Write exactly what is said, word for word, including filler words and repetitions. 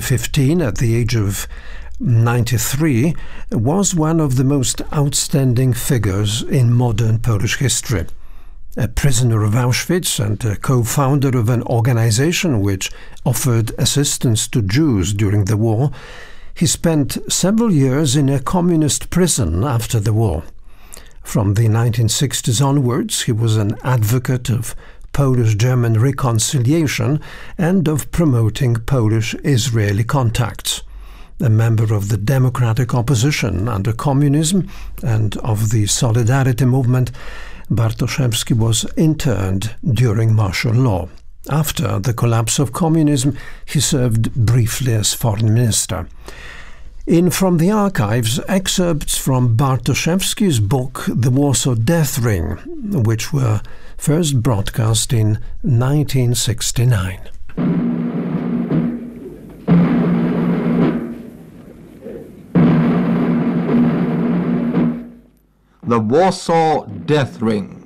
fifteen, at the age of ninety-three, was one of the most outstanding figures in modern Polish history. A prisoner of Auschwitz and a co-founder of an organization which offered assistance to Jews during the war, he spent several years in a communist prison after the war. From the nineteen sixties onwards, he was an advocate of Polish-German reconciliation and of promoting Polish-Israeli contacts. A member of the democratic opposition under communism and of the Solidarity movement, Bartoszewski was interned during martial law. After the collapse of communism, he served briefly as foreign minister. In From the Archives, excerpts from Bartoszewski's book The Warsaw Death Ring, which were first broadcast in nineteen sixty-nine. The Warsaw Death Ring.